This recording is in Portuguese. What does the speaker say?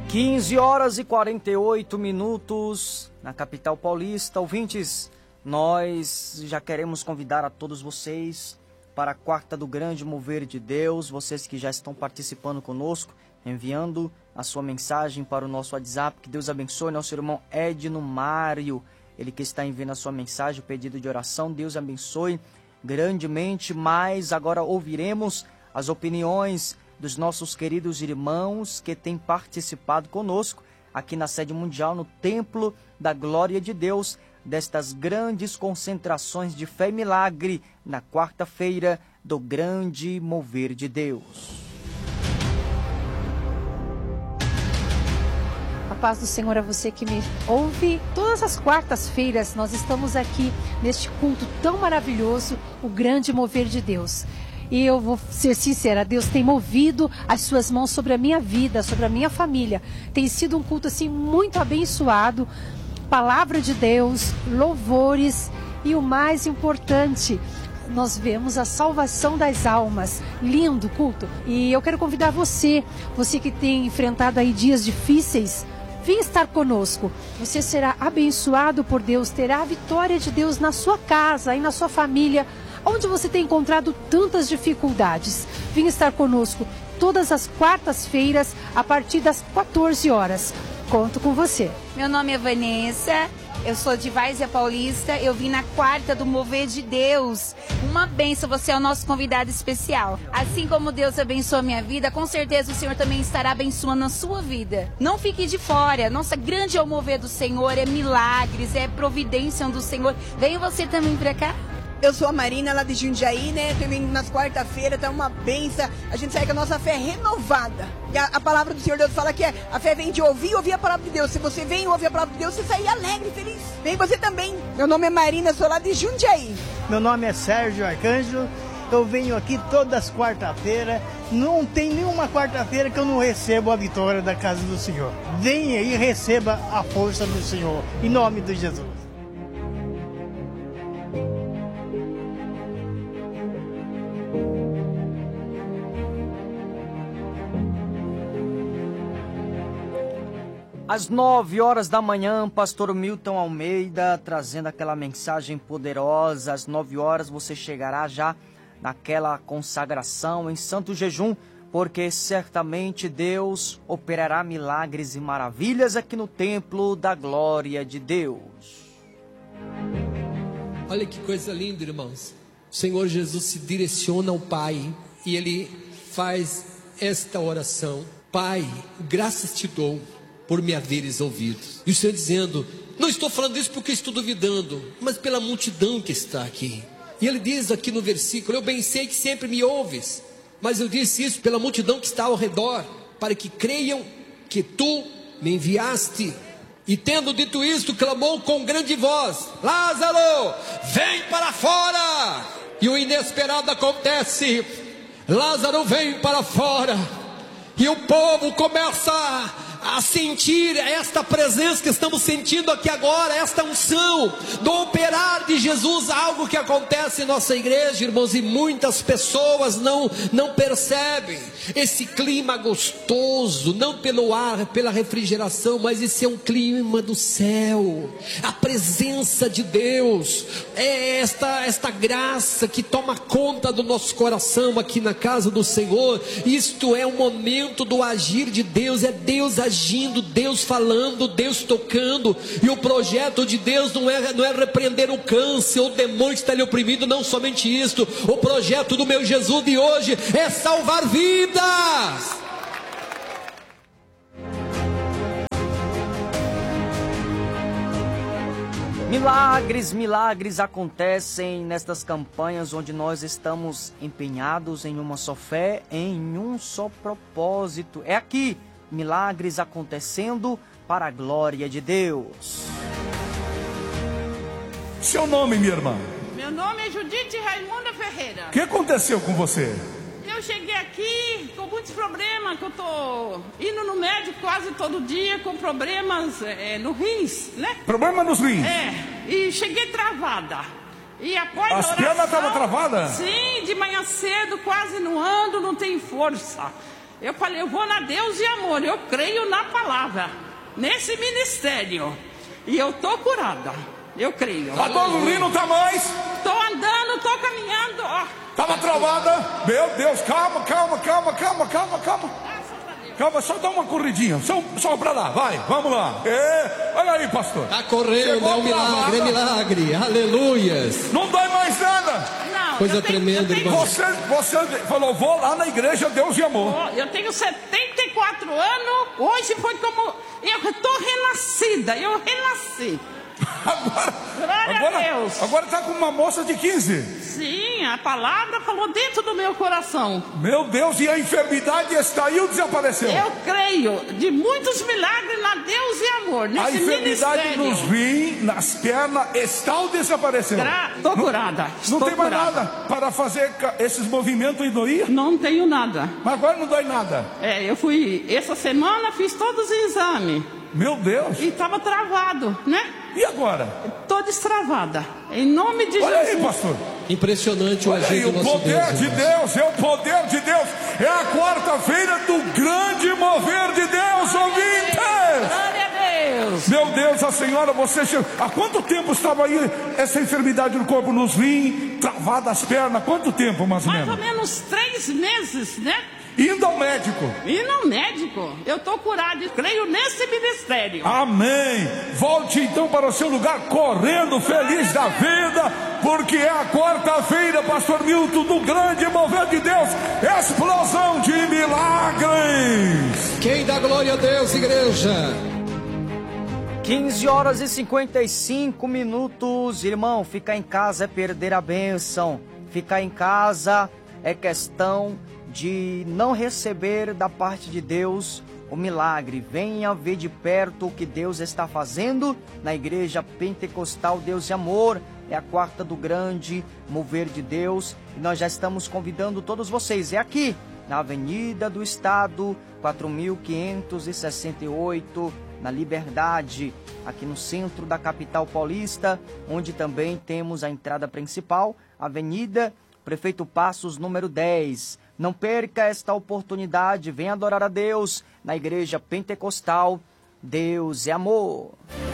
15 horas e 48 minutos na capital paulista. Ouvintes, nós já queremos convidar a todos vocês para a quarta do grande mover de Deus. Vocês que já estão participando conosco, enviando a sua mensagem para o nosso WhatsApp. Que Deus abençoe nosso irmão Edno Mário, ele que está enviando a sua mensagem, o pedido de oração. Deus abençoe grandemente. Mas agora ouviremos as opiniões dos nossos queridos irmãos que têm participado conosco aqui na sede mundial, no Templo da Glória de Deus, destas grandes concentrações de fé e milagre na quarta-feira do grande mover de Deus. A paz do Senhor a você que me ouve. Todas as quartas-feiras nós estamos aqui neste culto tão maravilhoso, o grande mover de Deus. E eu vou ser sincera, Deus tem movido as suas mãos sobre a minha vida, sobre a minha família. Tem sido um culto assim muito abençoado. Palavra de Deus, louvores e o mais importante, nós vemos a salvação das almas. Lindo culto. E eu quero convidar você que tem enfrentado aí dias difíceis, vem estar conosco. Você será abençoado por Deus, terá a vitória de Deus na sua casa e na sua família. Onde você tem encontrado tantas dificuldades? Vem estar conosco todas as quartas-feiras, a partir das 14 horas. Conto com você. Meu nome é Vanessa, eu sou de Várzea Paulista, eu vim na quarta do Mover de Deus. Uma bênção, você é o nosso convidado especial. Assim como Deus abençoa a minha vida, com certeza o Senhor também estará abençoando a sua vida. Não fique de fora, nossa, grande é o mover do Senhor, é milagres, é providência do Senhor. Venha você também pra cá. Eu sou a Marina, lá de Jundiaí, né? Também nas quarta-feiras, tá uma benção. A gente sai com a nossa fé renovada. E a palavra do Senhor Deus fala que a fé vem de ouvir a palavra de Deus. Se você vem e ouvir a palavra de Deus, você sai alegre, feliz. Vem você também. Meu nome é Marina, sou lá de Jundiaí. Meu nome é Sérgio Arcanjo. Eu venho aqui todas as quarta-feiras. Não tem nenhuma quarta-feira que eu não recebo a vitória da casa do Senhor. Venha e receba a força do Senhor. Em nome de Jesus. Às 9 horas da manhã, pastor Milton Almeida trazendo aquela mensagem poderosa. Às 9 horas você chegará já naquela consagração em santo jejum, porque certamente Deus operará milagres e maravilhas aqui no Templo da Glória de Deus. Olha que coisa linda, irmãos. O Senhor Jesus se direciona ao Pai e Ele faz esta oração: Pai, graças te dou por me haveres ouvido. E o Senhor dizendo: não estou falando isso porque estou duvidando, mas pela multidão que está aqui. E Ele diz aqui no versículo: eu bem sei que sempre me ouves, mas eu disse isso pela multidão que está ao redor, para que creiam que tu me enviaste. E tendo dito isto, clamou com grande voz: Lázaro, vem para fora. E o inesperado acontece. Lázaro vem para fora, e o povo começa a sentir esta presença que estamos sentindo aqui agora, esta unção do operar de Jesus, algo que acontece em nossa igreja, irmãos, e muitas pessoas não percebem esse clima gostoso, não pelo ar, pela refrigeração, mas esse é um clima do céu, a presença de Deus, é esta graça que toma conta do nosso coração aqui na casa do Senhor. Isto é o momento do agir de Deus, é Deus agindo, Deus falando, Deus tocando. E o projeto de Deus não é repreender o câncer, o demônio que está lhe oprimindo, não somente isto. O projeto do meu Jesus de hoje é salvar vidas. Milagres acontecem nestas campanhas onde nós estamos empenhados em uma só fé, em um só propósito. É aqui, milagres acontecendo para a glória de Deus. Seu nome, minha irmã? Meu nome é Judite Raimunda Ferreira. O que aconteceu com você? Eu cheguei aqui com muitos problemas, que eu tô indo no médico quase todo dia com problemas no rins, né? Problema nos rins? E cheguei travada. E após as pernas estavam travadas? Sim, de manhã cedo, quase não ando, não tenho força. Eu falei, eu vou na Deus e Amor, eu creio na palavra, nesse ministério. E eu tô curada, eu creio. A dor no rim não tá mais? Tô andando, tô caminhando, ó. Tava travada? Meu Deus, calma. Calma, só dá uma corridinha, só pra lá, vai, vamos lá. Olha aí, pastor. Tá correndo, Chegou é um milagre, milagre, aleluias. Não dói mais nada. Não, Coisa tremenda, irmão. Você falou, vou lá na igreja Deus e Amor. Eu tenho 74 anos, hoje foi como, eu tô renascida, eu renasci. Glória a Deus. Agora tá com uma moça de 15. Sim, a palavra falou dentro do meu coração. Meu Deus, e a enfermidade está aí ou desapareceu? Eu creio de muitos milagres na Deus e Amor, nesse A enfermidade ministério. nos rins, nas pernas, está ou desapareceu? Tô curada. Não Estou tem mais curada. nada para fazer esses movimentos e doer? Não tenho nada. Mas agora não dói nada. Eu fui, essa semana fiz todos os exames. Meu Deus. E estava travado, né? E agora? Tô destravada. Em nome de Olha Jesus. aí, pastor. Impressionante o Olha aí, agir do o nosso poder Deus. de irmãos. Deus, é o poder de Deus. É a quarta-feira do grande mover de Deus, ouvintes. Glória a Deus. Meu Deus, a senhora, você chegou. Há quanto tempo estava aí essa enfermidade no corpo, nos rins, travada as pernas? Quanto tempo, mais ou Mais ou menos? menos 3 meses, né? Indo ao médico. E no médico, eu tô curado e creio nesse ministério. Amém. Volte então para o seu lugar correndo, feliz da vida, porque é a quarta-feira, pastor Milton, do grande mover de Deus, explosão de milagres. Quem dá glória a Deus, igreja? 15 horas e 55 minutos. Irmão, ficar em casa é perder a bênção. Ficar em casa é questão de não receber da parte de Deus o milagre. Venha ver de perto o que Deus está fazendo na Igreja Pentecostal Deus e Amor. É a quarta do grande mover de Deus e nós já estamos convidando todos vocês. É aqui, na Avenida do Estado, 4568, na Liberdade, aqui no centro da capital paulista, onde também temos a entrada principal, Avenida Prefeito Passos, número 10. Não perca esta oportunidade, venha adorar a Deus na Igreja Pentecostal Deus é Amor.